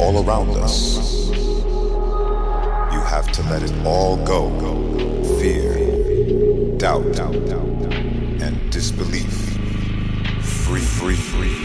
all around us. You have to let it all go. Fear, doubt, and disbelief. Free.